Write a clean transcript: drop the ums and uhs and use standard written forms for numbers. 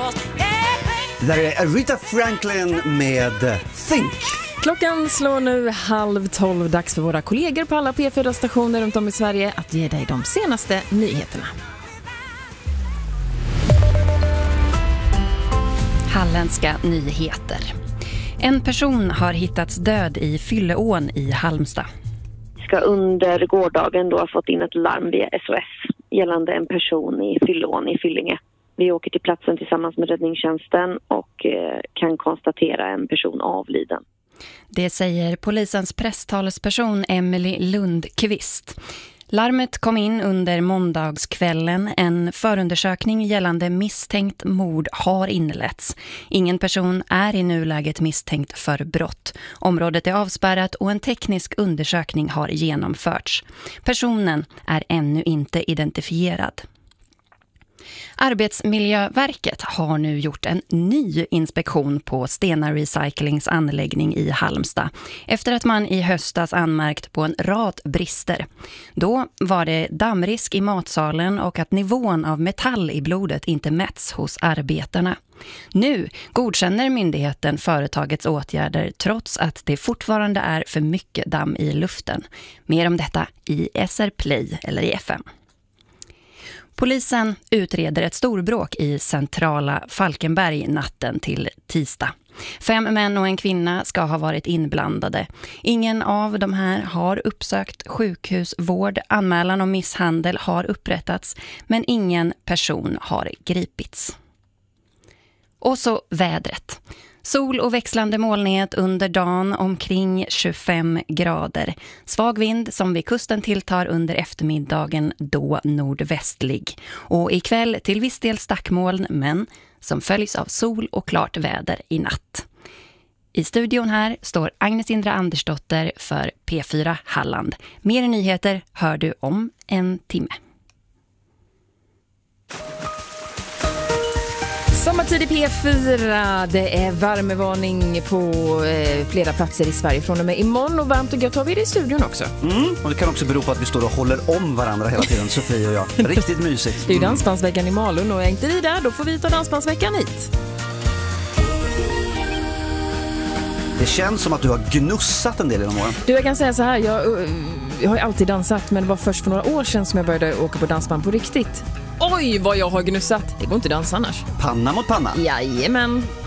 Det där är Aretha Franklin med Think. Klockan slår nu 11:30, dags för våra kollegor på alla P4-stationer runt om i Sverige att ge dig de senaste nyheterna. Halländska nyheter. En person har hittats död i Fylleån i Halmstad. Vi ska under gårdagen då ha fått in ett larm via SOS gällande en person i Fylleån i Fyllinge. Vi åker till platsen tillsammans med räddningstjänsten och kan konstatera en person avliden. Det säger polisens presstalesperson Emily Lundqvist. Larmet kom in under måndagskvällen. En förundersökning gällande misstänkt mord har inletts. Ingen person är i nuläget misstänkt för brott. Området är avspärrat och en teknisk undersökning har genomförts. Personen är ännu inte identifierad. Arbetsmiljöverket har nu gjort en ny inspektion på Stena Recyclings anläggning i Halmstad efter att man i höstas anmärkt på en rad brister. Då var det dammrisk i matsalen och att nivån av metall i blodet inte mätts hos arbetarna. Nu godkänner myndigheten företagets åtgärder trots att det fortfarande är för mycket damm i luften. Mer om detta i SR Play eller i FM. Polisen utreder ett storbråk i centrala Falkenberg natten till tisdag. 5 män och en kvinna ska ha varit inblandade. Ingen av de här har uppsökt sjukhusvård. Anmälan om misshandel har upprättats, men ingen person har gripits. Och så vädret. Sol och växlande molnighet under dagen, omkring 25 grader. Svag vind som vid kusten tilltar under eftermiddagen, då nordvästlig. Och ikväll till viss del stackmoln, men som följs av sol och klart väder i natt. I studion här står Agnes Indra Andersdotter för P4 Halland. Mer nyheter hör du om en timme. Sommartid i P4, det är värmevarning på flera platser i Sverige från och med imorgon, och varmt och gött har vi det i studion också. Och det kan också bero på att vi står och håller om varandra hela tiden, Sofie och jag. Riktigt mysigt. Det är ju dansbandsveckan i Malung, och är inte vi där, då får vi ta dansbandsveckan hit. Det känns som att du har gnussat en del genom åren. Du, jag kan säga så här, jag har ju alltid dansat, men det var först för några år sedan som jag började åka på dansband på riktigt. Oj, vad jag har gnussat. Det går inte att dansa annars. Panna mot panna. Jajamän.